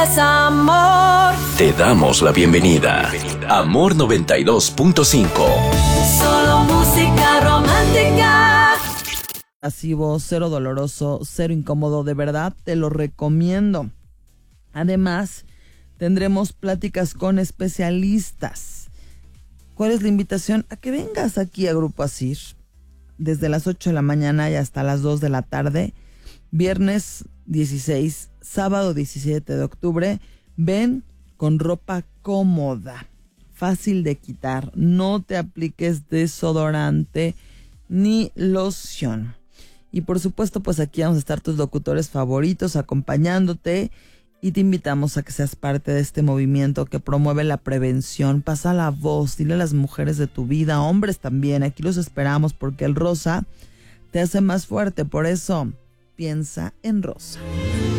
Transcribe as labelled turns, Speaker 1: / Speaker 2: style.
Speaker 1: Es amor.
Speaker 2: Te damos la bienvenida. Amor 92.5.
Speaker 1: Solo música romántica.
Speaker 3: Pasivo, cero doloroso, cero incómodo, de verdad te lo recomiendo. Además, tendremos pláticas con especialistas. ¿Cuál es la invitación? A que vengas aquí a Grupo Asir desde las 8 de la mañana y hasta las 2 de la tarde, viernes 16, sábado 17 de octubre. Ven con ropa cómoda, fácil de quitar, no te apliques desodorante ni loción. Y por supuesto, pues aquí vamos a estar tus locutores favoritos acompañándote y te invitamos a que seas parte de este movimiento que promueve la prevención. Pasa la voz, dile a las mujeres de tu vida, hombres también, aquí los esperamos porque el rosa te hace más fuerte, por eso piensa en rosa.